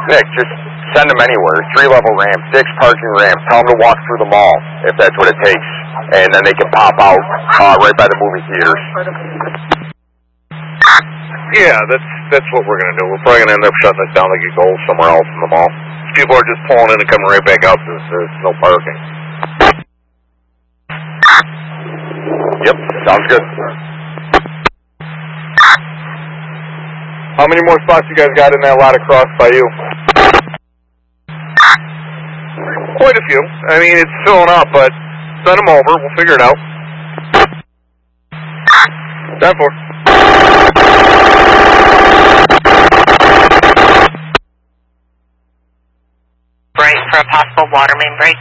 Nick, just send them anywhere. 3-level ramps, 6 parking ramps. Tell them to walk through the mall if that's what it takes. And then they can pop out right by the movie theaters. Yeah, that's what we're going to do. We're probably going to end up shutting this down like a goal somewhere else in the mall. People are just pulling in and coming right back out because there's no parking. Yep, sounds good. How many more spots you guys got in that lot across by you? Quite a few. I mean, it's filling up, but send them over. We'll figure it out. 10-4. Break for a possible water main break.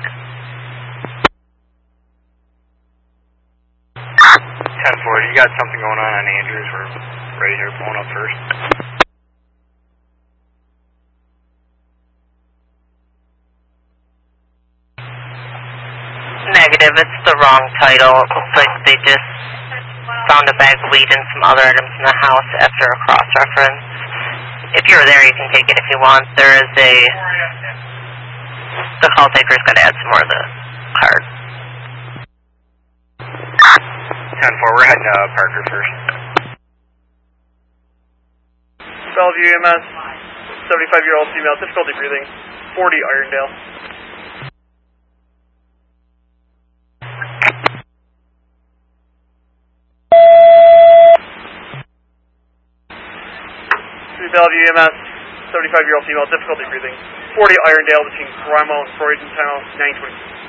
10-4, you got something going on Andrews. We're ready here, pulling up first. Negative, it's the wrong title. It looks like they just found a bag of weed and some other items in the house after a cross-reference. If you're there, you can take it if you want. There is the call taker's got to add some more of the card. 10-4, we're heading to Parker first. Bellevue EMS, 75-year-old female, difficulty breathing, 40 Irondale. Bellevue EMS, 75-year-old female, difficulty breathing, 40 Irondale between Palermo and Freudenthal, 920.